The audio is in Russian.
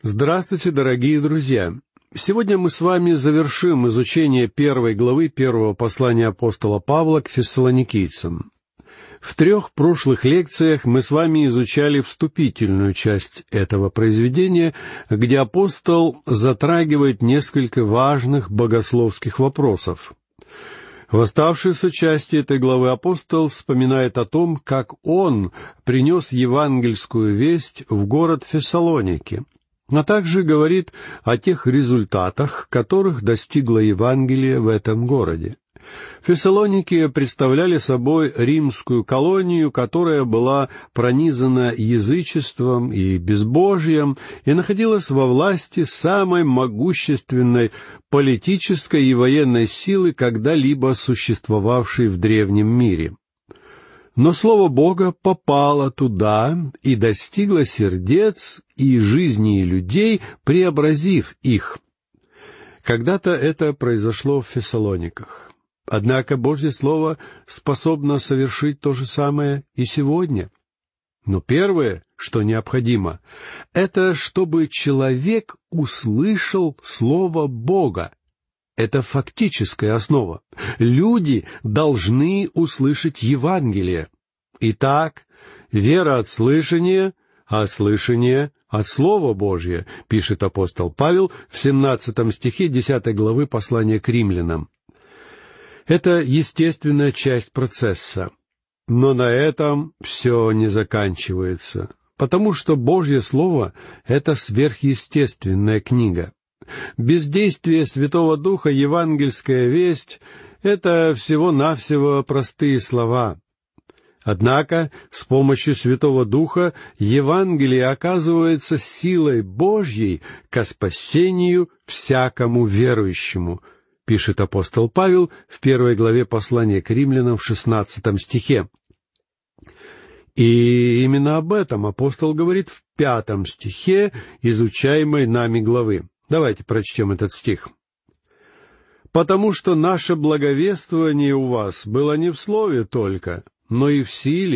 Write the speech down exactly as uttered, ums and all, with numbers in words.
Здравствуйте, дорогие друзья! Сегодня мы с вами завершим изучение первой главы первого послания апостола Павла к фессалоникийцам. В трех прошлых лекциях мы с вами изучали вступительную часть этого произведения, где апостол затрагивает несколько важных богословских вопросов. В оставшейся части этой главы апостол вспоминает о том, как он принес евангельскую весть в город Фессалоники, а также говорит о тех результатах, которых достигло Евангелие в этом городе. Фессалоники представляли собой римскую колонию, которая была пронизана язычеством и безбожием и находилась во власти самой могущественной политической и военной силы, когда-либо существовавшей в древнем мире. Но Слово Бога попало туда и достигло сердец и жизни людей, преобразив их. Когда-то это произошло в Фессалониках. Однако Божье Слово способно совершить то же самое и сегодня. Но первое, что необходимо, это чтобы человек услышал Слово Бога. Это фактическая основа. Люди должны услышать Евангелие. Итак, вера от слышания, а слышание от Слова Божия, пишет апостол Павел в семнадцатом стихе десятой главы послания к римлянам. Это естественная часть процесса. Но на этом все не заканчивается, потому что Божье Слово — это сверхъестественная книга. Без действия Святого Духа евангельская весть — это всего-навсего простые слова. Однако с помощью Святого Духа Евангелие оказывается силой Божьей ко спасению всякому верующему, пишет апостол Павел в первой главе послания к римлянам в шестнадцатом стихе. И именно об этом апостол говорит в пятом стихе изучаемой нами главы. Давайте прочтем этот стих. «Потому что наше благовествование у вас было не в слове только, но и в силе,